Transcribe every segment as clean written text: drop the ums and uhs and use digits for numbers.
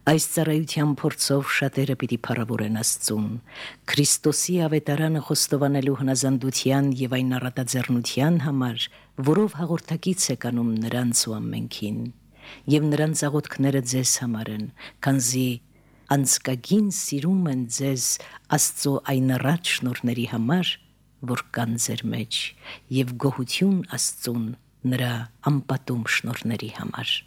Այս ծառայության փորձով շատերը պիտի փառավորեն Աստծուն։ Քրիստոսի ավետարանը խոստովանելու հնազանդության եւ այն առատաձեռնության համար, որով հաղորդակից է կանում նրանց ու ամենքին, եւ նրանց աղոթքները ձեզ համար են, քանզի անցկագին սիրում են ձեզ Աստծո այն առատ շնորհների համար, որ կան ձեր մեջ, եւ գոհություն Աստծուն նրա անպատում շնորհների համար։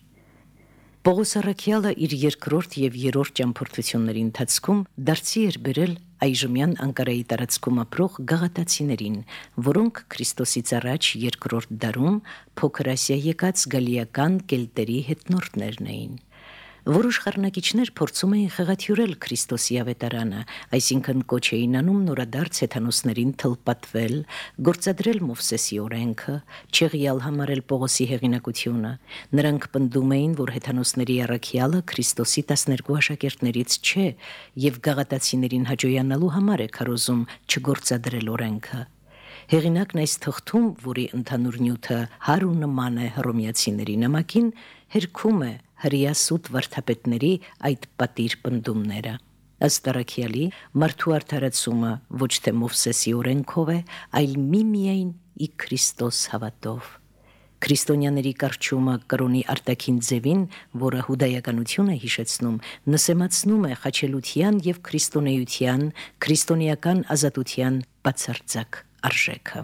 Պողոս առաքյալը իր երկրորդ եւ երրորդ ճամփորդությունների ընթացքում դարձի էր բերել այժմյան Անկարայի տարածքում ապրող գաղատացիներին, որոնք Քրիստոսից առաջ երկրորդ դարում Փոքր Ասիա եկած գալիական կելտերի հետնորդներն էին։ Որոշ խառնակիչներ փորձում էին խեղաթյուրել Քրիստոսի ավետարանը, այսինքն կոչ էին անում նորադարձ հեթանոսներին թլպատվել, գործադրել Մովսեսի օրենքը, չեղյալ համարել Պողոսի հեղինակությունը։ Նրանք պնդում էին, որ հեթանոսների առաքյալը Քրիստոսի 12 աշակերտներից չէ եւ գաղատացիներին հաջողանալու համար է քարոզում չգործադրել օրենքը։ Հեղինակն այս թղթում, որի ընդհանուր նյութը հարու նման է հռոմեացիների նամակին, հերքում է հրեա սուտ վարդապետների այդ պատիր պնդումները։ Ըստ առաքյալի, մարդու արդարացումը ոչ թե Մովսեսի օրենքով է, այլ միմիայն ի Քրիստոս հավատով։ Քրիստոնյաների կառչումը կրոնի արտաքին ձևին, որը հուդայականություն է հիշեցնում, նսեմացնում է խաչելության եւ քրիստոնեության, քրիստոնեական ազատության բացարձակ արժեքը։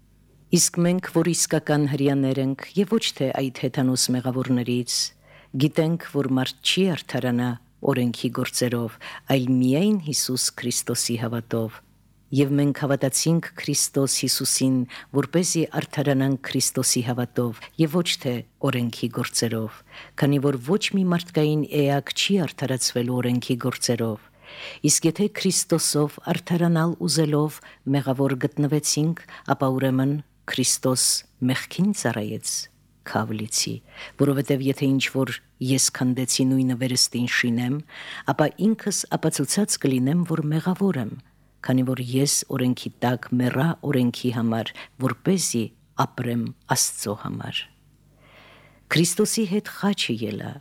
Իսկ մենք, որ իսկական հրեաներ ենք եւ ոչ թե այդ հեթանոս մեղավորներից, գիտենք, որ մարդ չի արդարանա օրենքի գործերով, այլ միայն Հիսուս Քրիստոսի հավատով։ Եվ մենք հավատացինք Քրիստոս Հիսուսին, որպեսզի արդարանանք Քրիստոսի հավատով եւ ոչ թե օրենքի գործերով, քանի որ ոչ մի մարդկային էակ չի արդարացվելու օրենքի գործերով։ Իսկ եթե Քրիստոսով արդարանալ ուզելով մեղավոր գտնվեցինք, ապա ուրեմն Քրիստոս մեղքին ծառայեց, քավլիցի, որովհետև եթե ինչ-որ ես քանդեցի նույնը վերստին շինեմ, ապա ինքս ապացուցած կլինեմ, որ մեղավոր եմ, քանի որ ես օրենքի տակ մեռա օրենքի համար, որպեսզի ապրեմ Աստծո համար։ Քրիստոսի հետ խաչը ելա,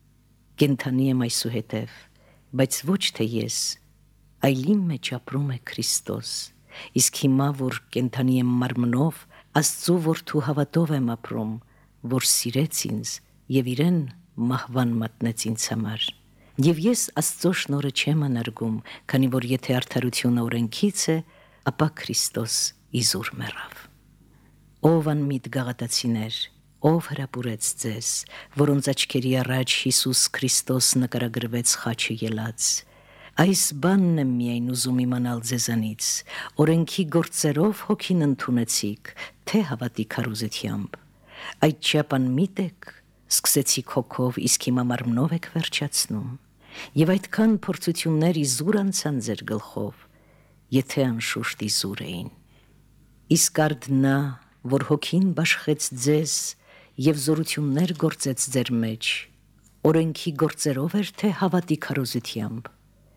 կենդանի եմ այսուհետև, բայց ոչ թե ես, այլ իմ մեջ ապրում է Քրիստոս, իսկ հիմա, որ կենդանի եմ մարմնով, Աստծո որդու հավատով եմ ապրում, որ սիրեց ինձ եւ իրեն մահվան մատնեց ինձ համար։ Եվ ես Աստծո շնորհը չեմ անարգում, քանի որ եթե արդարությունը օրենքից է, ապա Քրիստոս իզուր մեռավ։ Ով անմիտ գաղատացիներ, ով հրապուրեց ձեզ, որոնց աչքերի առաջ Հիսուս Քրիստոս նկարագրվեց խաչը ելած։ Այս բանն եմ միայն ուզում իմանալ ձեզանից, օրենքի գործերով հոգին ընդունեցիք, թե հավատի քարոզությամբ։ Այդչափ անմիտ եք, սկսեցիք հոգով, իսկ հիմա մարմնով եք վերջացնում։ Եվ այդքան փորձություններ իզուր անցան ձեր գլխով, եթե անշուշտ իզուր էին։ Իսկ արդ նա, որ հոգին բաշխեց ձեզ եւ զորություններ գործեց ձեր մեջ, օրենքի գործերով էր, թե հավատի քարոզությամբ։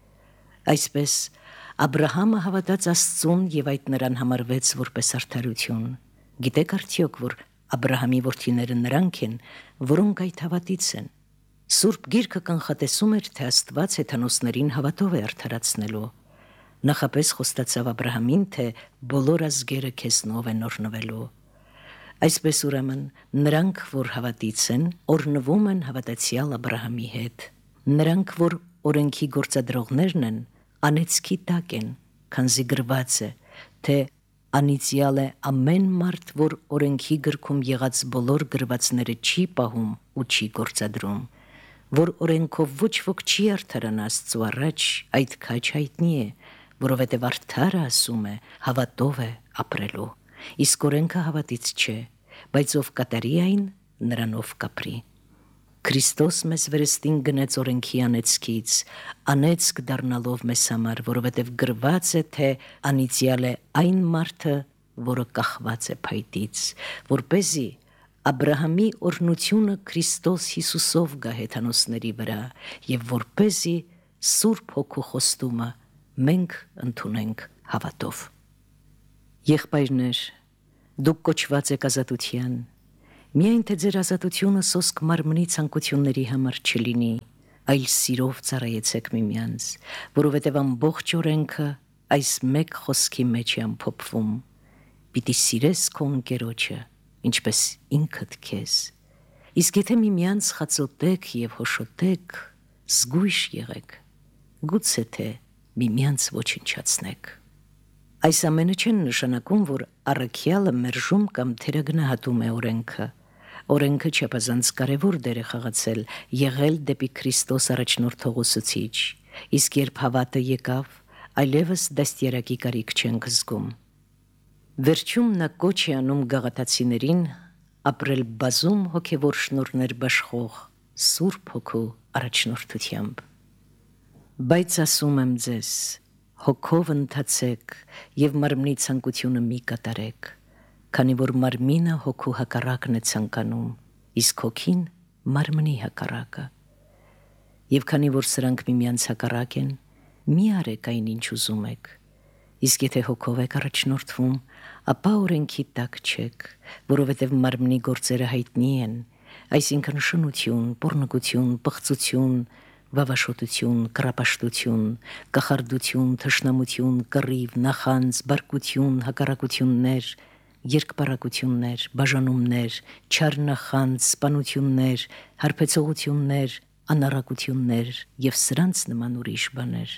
Այսպես Աբրահամը հավատաց Աստծուն եւ այդ նրան համարվեց որպես արդարություն։ Գիտեք արդյոք, որ Աբրահամի որդիները նրանք են, որոնք այդ հավատից են։ Սուրբ Գիրքը կանխատեսում էր, թե Աստված հեթանոսներին հավատով է արդարացնելու։ Նախապես խոստացավ Աբրահամին, թե բոլոր ազգերը քեզնով են օրհնվելու։ Այսպես ուրեմն նրանք, որ հավատից են, օրհնվում են հավատացյալ Աբրահամի հետ։ Նրանք, որ օրենքի գործադրողներն են, անեծքի տակ են, քանզի գրված է, թե անիծյալ է ամեն մարդ, որ օրենքի գրքում եղած բոլոր գրվածները չի պահում ու չի գործադրում, որ օրենքով ոչ ոք չի արդարանա Աստծու առաջ, այդ քաչ հայտնի է, որովհետև արդարը ասում է, հավատով է ապրելու, իսկ օրենքը հավատից չէ, բայց ով կատարի այն, նրանով կապրի։ Քրիստոս մեզ վերստին գնեց օրենքի անեծքից, անեծք դառնալով մեզ համար, որովհետև գրված է, թե անիծյալ է այն մարդը, որը կախված է փայտից, որպեսզի Աբրահամի օրհնությունը Քրիստոս Հիսուսով գա հեթանոսների վրա, եւ որպեսզի Սուրբ Հոգու խոստումը մենք ընդունենք հավատով։ Եղբայրներ, դուք կոչված եք ազատության, միայն թե ձեր ազատությունը սոսկ մարմնի ցանկությունների համար չլինի, այլ սիրով ծառայեցեք միմյանց, որովհետև ամբողջ օրենքը այս մեկ խոսքի մեջ է ամփոփվում. պիտի սիրես քո ընկերոջը, ինչպես ինքդ քեզ։ Իսկ եթե միմյանց խածոտեք եւ հոշոտեք, զգույշ եղեք, գուցե թե միմյանց ոչնչացնեք։ Այս ամենը չեն նշանակում, որ առաքյալը մերժում կամ թերագնահատում է օրենքը։ Օրենքը չափազանց կարևոր դեր է խաղացել, եղել դեպի Քրիստոս առաջնորդող ուսուցիչ, իսկ երբ հավատը եկավ, այլևս դաստիարակի կարիք չենք զգում։ Վերջում նա կոչ է անում գաղաթացիներին ապրել բազում հոգևոր շնորհներ բաշխող Սուրբ Հոգու առաջնորդությամբ։ Բայց ասում եմ ձեզ, հոգով ընթացեք եւ մարմնի ցանկությունը մի կատարեք, քանի որ մարմինը հոգու հակառակն է ցանկանում, իսկ հոգին մարմնի հակառակը։ Եվ քանի որ սրանք միմյանց հակառակ են, մի արեք այն, ինչ ուզում եք։ Իսկ եթե հոգով եք առաջնորդվում, ապա օրենքի տակ չեք, որովհետև մարմնի գործերը հայտնի են, այսինքն շնություն, պոռնկություն, պղծություն, վավաշոտություն, կռապաշտություն, կախարդություն, թշնամություն, կռիվ, նախանձ, բարկություն, հակառակություններ, երկպառակություններ, բաժանումներ, չար նախանձ, սպանություններ, հարբեցողություններ, անառակություններ եւ սրանց նման ուրիշ բաներ։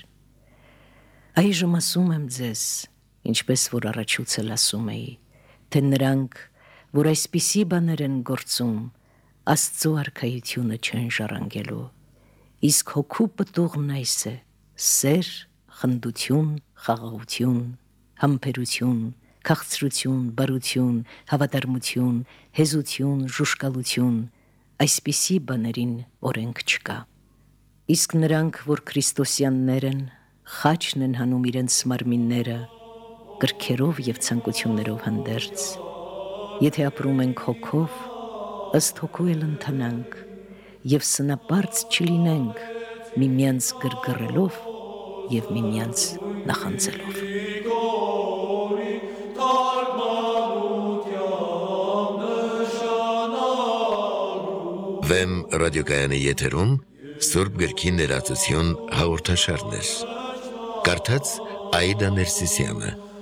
Այժմ ասում եմ ձեզ, ինչպես որ առաջուց էլ ասում էի, թե նրանք, որ այսպիսի բաներ են գործում, Աստծո արքայությունը չեն ժառանգելու։ Իսկ հոգու պտուղն այս է՝ սեր, խնդություն, խաղաղություն, համբերություն, քաղցրություն, բարություն, հավատարմություն, հեզություն, ժուժկալություն, այսպիսի բաներին օրենք չկա։ Իսկ նրանք, որ քրիստոսյաններ են, խաչն են հանում իրենց մարմինները կրքերով եւ ցանկություններով հանդերձ։ Եթե ապրում ենք հոգով, ըստ հոգու էլ ընթանանք եւ սնապարծ չլինենք միմյանց գրգռելով եւ միմյանց նախանձելով։ Վեմ ռադիոկայանի եթերում Սուրբ գրքի ներածություն հաղորդաշարներ։ Կարդաց Աիդա Ներսիսյանը։